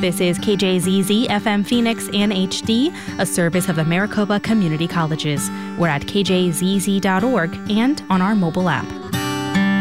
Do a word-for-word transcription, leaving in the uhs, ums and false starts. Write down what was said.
This is K J Z Z F M Phoenix in H D, a service of the Maricopa Community Colleges. We're at k j z z dot org and on our mobile app.